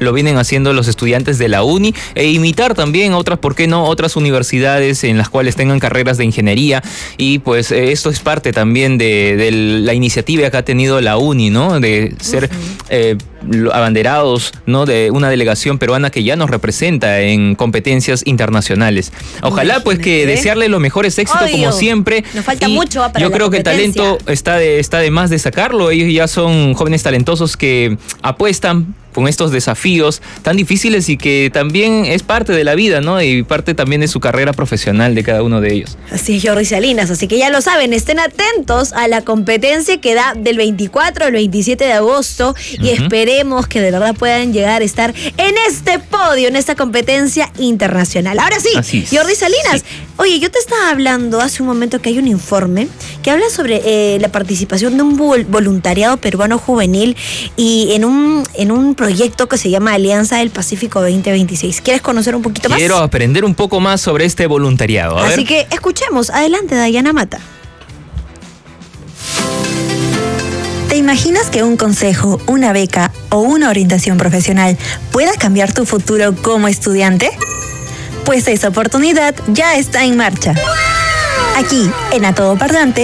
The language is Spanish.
lo vienen haciendo los estudiantes de la uni, e imitar también otras, ¿por qué no?, otras universidades en las cuales tengan carreras de ingeniería. Y pues esto es parte también de la iniciativa que ha tenido la uni, ¿no? De ser abanderados, ¿no?, de una delegación peruana que ya nos representa en competencias internacionales. Ojalá pues que desearle los mejores éxitos como siempre. Nos falta mucho para yo creo que el talento está de más de sacarlo. Ellos ya son jóvenes talentosos que apuestan con estos desafíos tan difíciles y que también es parte de la vida, ¿no? Y parte también de su carrera profesional de cada uno de ellos. Así es, Jordi Salinas, así que ya lo saben, estén atentos a la competencia que da del 24 al 27 de agosto y esperemos que de verdad puedan llegar a estar en este podio, en esta competencia internacional. Ahora sí, Jordi Salinas, oye, yo te estaba hablando hace un momento que hay un informe que habla sobre la participación de un voluntariado peruano juvenil y en un proyecto que se llama Alianza del Pacífico 2026. ¿Quieres conocer un poquito más? Quiero aprender un poco más sobre este voluntariado. Así que escuchemos. Adelante, Dayana Mata. ¿Te imaginas que un consejo, una beca o una orientación profesional pueda cambiar tu futuro como estudiante? Pues esa oportunidad ya está en marcha. Aquí, en A Todo Parlante,